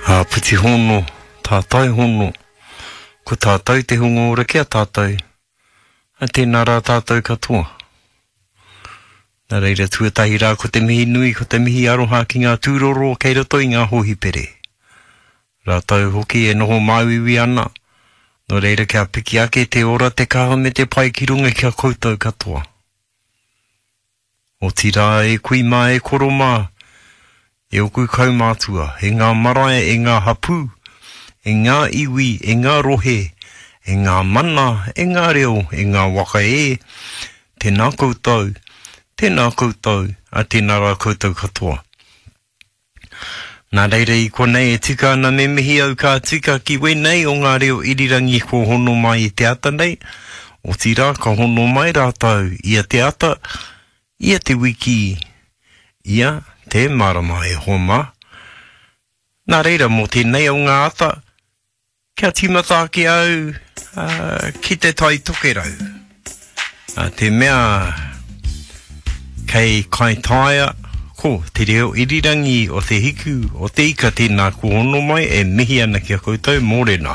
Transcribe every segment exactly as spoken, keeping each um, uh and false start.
A puti hono, tātai hono. Ko tātai te hungo ora kia tātai. A tēnā rā tātai katoa. Nā reira tuatahi rā ko te mihi nui, ko te mihi aroha ki ngā tūroro kei roto i ngā hohi pere. Rā tau hoki e noho mauiwi ana. Nō reira kia piki ake te ora te kaha me te pai ki runga kia koutou katoa. O tira e kui mā e koro mā. E oku kaumātua, e ngā marae, e ngā hapū, e ngā iwi, e ngā rohe, e ngā mana, e ngā reo, e ngā waka e, tēnā koutou, tēnā koutou, a tēnā rā koutou katoa. Nā reira i konei e tika ana me mihi au ka tika ki wenei o ngā reo irirangi ko hono mai i te ata nei, o tira ka hono mai rātau, ia te ata, ia te wiki, ia te marama e homa. Nā reira mō tēnei au ngā ata, kia timata ki au, uh, ki te tai tokerau. Uh, te mea, kei kai taia, ko te reo irirangi o te hiku, o te ika tēnā ko ono mai, e mihi ana kia koutou mōrena.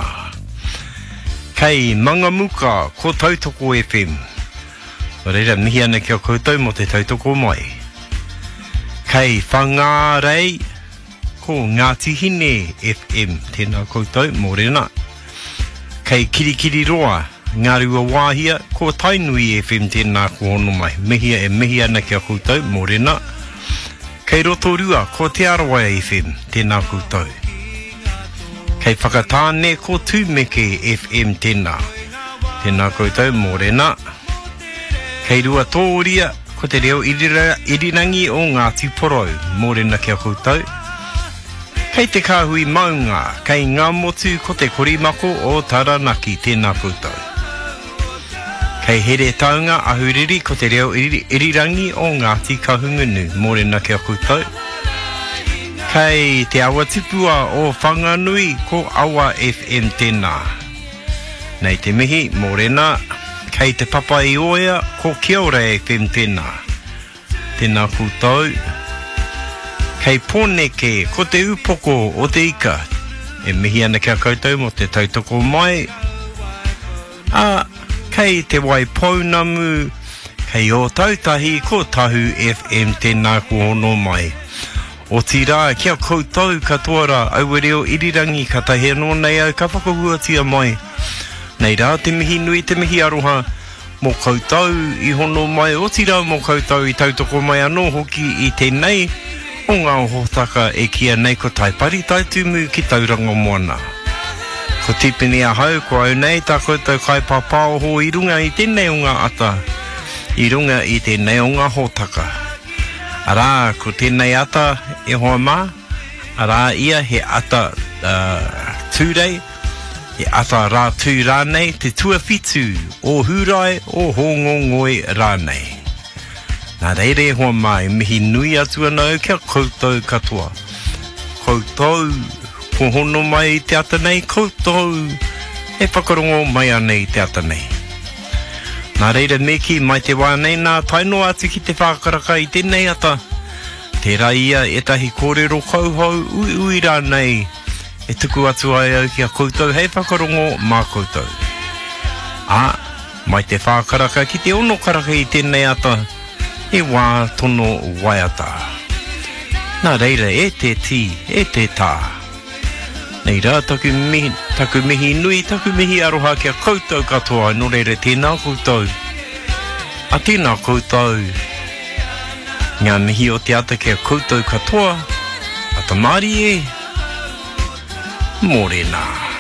Kei Mangamuka, ko Tautoko F M. O reira mihi ana kia koutou mo te tautoko mai. Kei Whangārei, ko Ngāti Hine F M, tēnā koutou, mōrena. Kei Kirikiri Roa, Ngārua Wāhia, ko Tainui F M, tēnā ko ono mai. Mehia e mehia ana kia koutou, mōrena. Kei Rotorua, ko Te Arawai F M, tēnā koutou. Kei Whakatāne, ko Tūmeke F M, tēnā. Tēnā koutou, mōrena. Kei Rua Tōria, ko te reo irira, irirangi o Ngāti Porou, mōrena kia koutou. Kei te kāhui maunga, kei ngā motu ko te korimako o Taranaki, tēnā koutou. Kei here taunga ahuriri ko te reo iri, irirangi o Ngāti Kahungunu, mōrena kia koutou. Kei te awa tipua o Whanganui ko Awa F M, tēnā. Nei te mihi, mōrena. Kei te papa i oia, ko Kiora F M, tēnā. Tēnā koutou. Kei Pōneke, ko te upoko o te ika. E mihi ana kia koutou mo te tautoko mai. A, kei te Waipounamu, kei o Tautahi, ko Tahu F M, tēnā ko ono mai. O tira, kia koutou katoa rā, au reo irirangi ka tahi anō nei au ka whakahuatia mai. Nei rā, te mihi nui, te mihi aroha, mō koutou i hono mai, o tira mō koutou i tautoko mai anō hoki i tēnei, o ngā hōtaka e kia nei ko taipari taitumu ki tauranga moana. Ko tipini a hau, ko au nei, tā koutou kai pāpao ho i runga i tēnei o ngā ata, i runga i tēnei o ngā hōtaka. Arā, ko tēnei ata e hoa mā, arā ia he ata uh, tūrei, e ata rā tū rānei, te tuawhitu o hurai o hongongoi rānei. Nā reire hoa mai, mihi nui atu anau kia koutou katoa. Koutou, ko hono mai te ata nei, koutou, e whakarongo mai anei te ata nei. Nā reire meki mai te wānei nā taino atu ki te whakaraka i tēnei ata. Te raia e tahi kōrero kauhau ui ui rānei. E tuku atu ai au kia koutou hei whakarongo mā koutou. A, mai te whakaraka ki te ono karaka i tēnei ata, e wā tono waiata. Nā reira e te ti, e te tā. Nei rā, taku mihi, taku mihi nui, taku mihi aroha kia koutou katoa, no reira tēnā koutou. A tēnā koutou. Ngā mihi o te ata kia koutou katoa, a tamari e, mōrena.